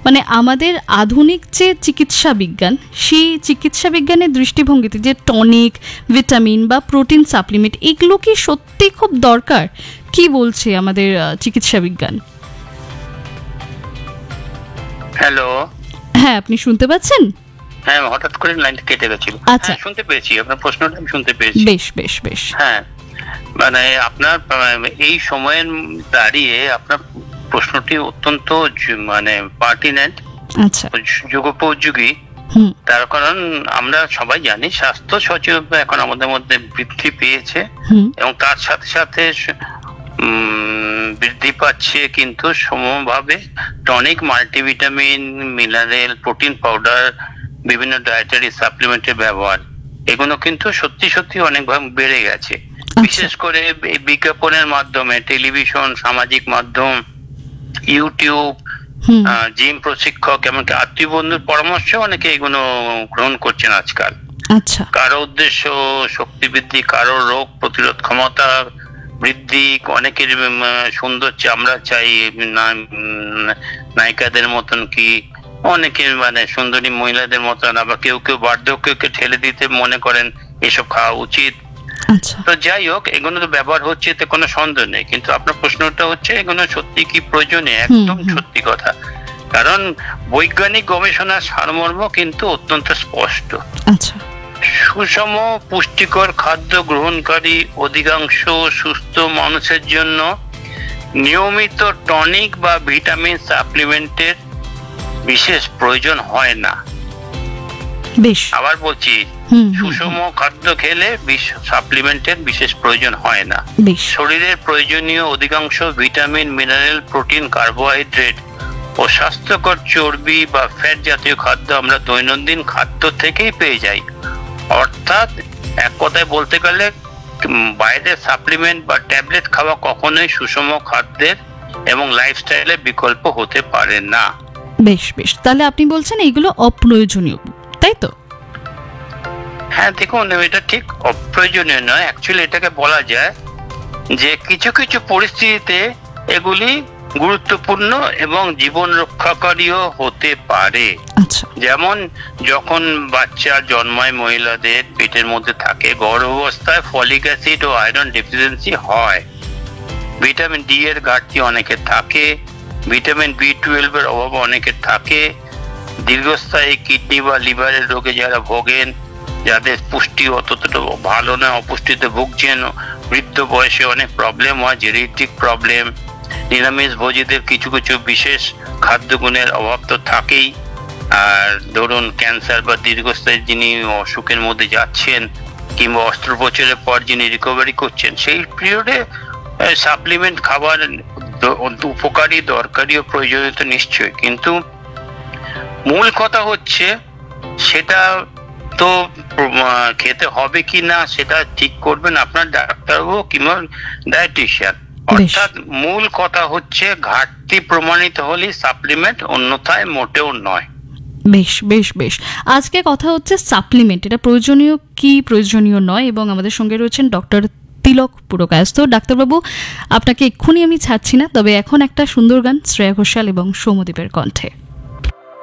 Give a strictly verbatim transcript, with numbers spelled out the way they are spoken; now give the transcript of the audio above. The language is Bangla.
মানে আমাদের আধুনিক যে চিকিৎসা বিজ্ঞান, সেই চিকিৎসা বিজ্ঞানের দৃষ্টিভঙ্গিতে যে টনিক, ভিটামিন বা প্রোটিন সাপ্লিমেন্ট, এগুলো কি সত্যি খুব দরকার? কি বলছে আমাদের চিকিৎসা বিজ্ঞান? হ্যালো, হ্যাঁ, আপনি শুনতে পাচ্ছেন? হ্যাঁ, হঠাৎ করে লাইনটা কেটে গেছিল। আচ্ছা, শুনতে পেরেছি, আপনার প্রশ্নটা আমি শুনতে পেরেছি। বেশ বেশ বেশ হ্যাঁ, মানে আপনার এই সময়ের দাঁড়িয়ে আপনার প্রশ্নটি অত্যন্ত মানে পার্টিনেন্ট, আচ্ছা, যুগোপযোগী। তার কারণ আমরা সবাই জানি স্বাস্থ্য সচেতনতা এখন আমাদের মধ্যে বৃদ্ধি পেয়েছে এবং তার সাথে সাথে বৃদ্ধি পাচ্ছে কিন্তু সমভাবে tonic, multivitamin, mineral, protein powder, বিভিন্ন ডায়েটারি সাপ্লিমেন্টের ব্যবহার, এগুলো কিন্তু সত্যি সত্যি অনেকভাবে বেড়ে গেছে। বিশেষ করে বিজ্ঞাপনের মাধ্যমে, টেলিভিশন, সামাজিক মাধ্যম, ইউটিউব, জিম প্রশিক্ষক, এমনকি আত্মীয় বন্ধুর পরামর্শ অনেকে এগুলো গ্রহণ করছেন আজকাল। আচ্ছা, কারো উদ্দেশ্য শক্তি বৃদ্ধি, কারো রোগ প্রতিরোধ ক্ষমতা বৃদ্ধি, অনেকের সুন্দর চামড়া চাই, নায়িকাদের মতন কি অনেকের মানে সুন্দরী মহিলাদের মতন, আবার কেউ কেউ বার্ধক্যকে ঠেলে দিতে মনে করেন এসব খাওয়া উচিত। তো যাই হোক, এগুলো তো ব্যবহার হচ্ছে, এতে কোনো সন্দেহ নেই, কিন্তু আপনার প্রশ্নটা হচ্ছে এগুলো সত্যি কি প্রয়োজনীয়? একদম সত্যি কথা, কারণ বৈজ্ঞানিক গবেষণার সারমর্ম কিন্তু অত্যন্ত স্পষ্ট। আচ্ছা, সুষম পুষ্টিকর খাদ্য গ্রহণকারী অধিকাংশ সুস্থ মানুষের জন্য নিয়মিত টনিক বা ভিটামিন সাপ্লিমেন্টের বিশেষ প্রয়োজন হয় না। বেশ, আবার বলছি, সুষম খাদ্য খেলে সাপ্লিমেন্টের বিশেষ প্রয়োজন হয় না। শরীরের প্রয়োজনীয় অধিকাংশ ভিটামিন, মিনারেল, প্রোটিন, কার্বোহাইড্রেট ও স্বাস্থ্যকর চর্বি বা ফ্যাট জাতীয় খাদ্য আমরা দৈনন্দিন খাদ্য থেকেই পেয়ে যাই। অর্থাৎ এক কথায় বলতে গেলে বাইরের সাপ্লিমেন্ট বা ট্যাবলেট খাওয়া কখনোই সুষম খাদ্যের এবং লাইফস্টাইলের বিকল্প হতে পারে না। বেশ বেশ, তাহলে আপনি বলছেন এইগুলো অপ্রয়োজনীয়, তাই তো? হ্যাঁ, দেখুন, এটা ঠিক অপ্রয়োজনীয় নয়, অ্যাকচুয়ালি এটাকে বলা যায় যে কিছু কিছু পরিস্থিতিতে এগুলি গুরুত্বপূর্ণ এবং জীবন রক্ষাকারীও হতে পারে। যেমন যখন বাচ্চা জন্মায়, মহিলাদের পেটের মধ্যে থাকে, গর্ভাবস্থায় ফলিক অ্যাসিড ও আয়রন ডেফিসিয়েন্সি হয়, ভিটামিন ডি এর ঘাটতি অনেকের থাকে, ভিটামিন বি টুয়েলভ এর অভাব অনেকের থাকে, দীর্ঘস্থায়ী কিডনি বা লিভারের রোগে যারা ভোগেন, যাদের পুষ্টি অতটা ভালো নয়, অপুষ্টিতে ভুগছেন, বৃদ্ধ বয়সে অনেক প্রবলেম হয়, জেনেটিক প্রবলেম, নিরামিষ ভোজীদের কিছু কিছু বিশেষ খাদ্যগুণের অভাব তো থাকেই। আর ধরুন ক্যান্সার বা দীর্ঘস্থায়ী যিনি অসুখের মধ্যে যাচ্ছেন, কিংবা অস্ত্রোপচারের পর যিনি রিকভারি করছেন, সেই পিরিয়ডে সাপ্লিমেন্ট খাবার উপকারী, দরকারি ও প্রয়োজনীয় তো নিশ্চয়ই, কিন্তু মূল কথা হচ্ছে সেটা তো খেতে হবে কি না সেটা ঠিক করবেন আপনার ডাক্তারবাবু কিংবা ডায়েটিশিয়ান। অর্থাৎ মূল কথা হচ্ছে ঘাটতি প্রমাণিত হলে সাপ্লিমেন্ট, অন্যথায় মোটেও নয়। বেশ বেশ বেশ, আজকে কথা হচ্ছে সাপ্লিমেন্ট, এটা প্রয়োজনীয় কি প্রয়োজনীয় নয়, এবং আমাদের সঙ্গে রয়েছেন ডক্টর তিলক পুরকায়স্থ। ডাক্তারবাবু, আপনাকে এক্ষুনি আমি ছাড়ছি না, তবে এখন একটা সুন্দর গান শ্রেয়া ঘোষাল এবং সৌম্যদীপের কণ্ঠে।